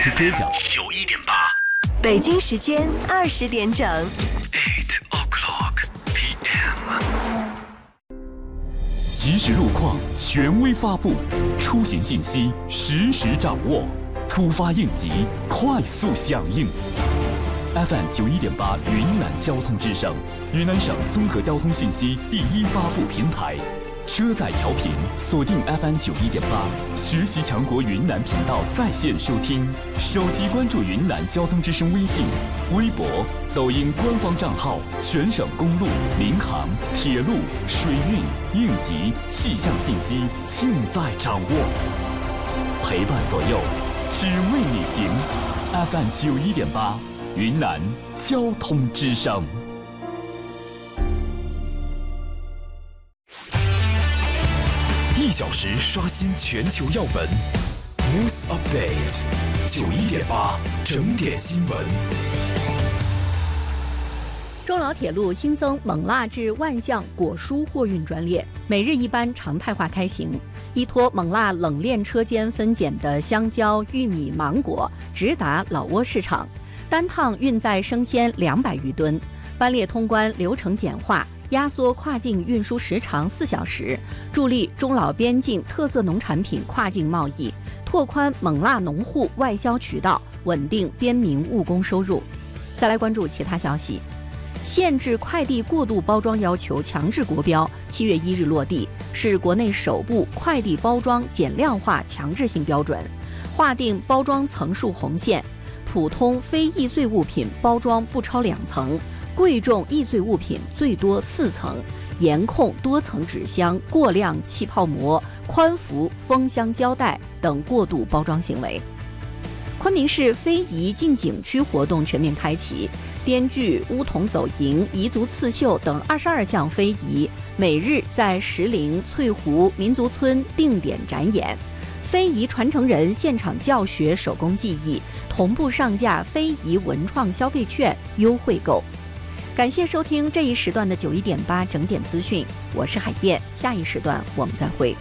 车歌谣。 91.8，北京时间20点整。 8 p.m. 即时路况权威发布，出行信息实时掌握，突发应急快速响应。FM 91.8云南交通之声，云南省综合交通信息第一发布平台。车载调频锁定 FM 91.8，学习强国云南频道在线收听，手机关注云南交通之声微信、微博、抖音官方账号，全省公路、民航、铁路、水运、应急、气象信息尽在掌握，陪伴左右，只为你行。FM 91.8，云南交通之声。1小时刷新全球要闻 ，News Update 91.8整点新闻。 中老铁路新增勐腊至万象果蔬货运专列，每日一班常态化开行。依托勐腊冷链车间分拣的香蕉、玉米、芒果直达老挝市场，单趟运载生鲜200余吨。班列通关流程简化，压缩跨境运输时长4小时，助力中老边境特色农产品跨境贸易，拓宽勐腊农户外销渠道，稳定边民务工收入。再来关注其他消息。限制快递过度包装要求强制国标7月1日落地，是国内首部快递包装减量化强制性标准，划定包装层数红线，普通非易碎物品包装不超2层，贵重易碎物品最多4层，严控多层纸箱、过量气泡膜、宽幅封箱胶带等过度包装行为。昆明市非遗进景区活动全面开启，滇剧、巫童走营、彝族刺绣等22项非遗每日在石林、翠湖民族村定点展演，非遗传承人现场教学手工技艺，同步上架非遗文创消费券优惠购。感谢收听这一时段的91.8整点资讯，我是海燕，下一时段我们再会。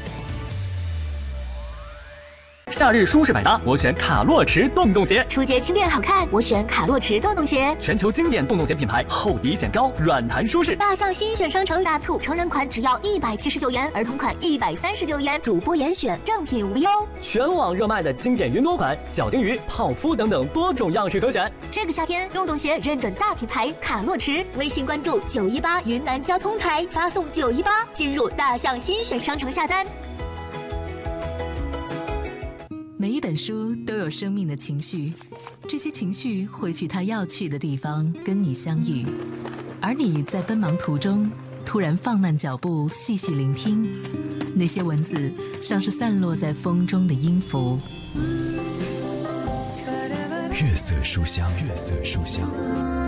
夏日舒适百搭，我选卡洛驰洞洞鞋。 初阶轻便好看，我选卡洛驰洞洞鞋。 全球经典洞洞鞋品牌，厚底显高，软弹舒适。 大象新选商城大促，成人款只要179元，儿童款139元，主播严选，正品无忧。 全网热卖的经典云朵款、小金鱼、泡芙等等多种样式可选。 这个夏天，洞洞鞋认准大品牌卡洛驰，微信关注918云南交通台，发送918进入大象新选商城下单。 每一本书都有生命的情绪，这些情绪会去它要去的地方跟你相遇，而你在奔忙途中突然放慢脚步，细细聆听，那些文字像是散落在风中的音符。 月色书香，月色书香。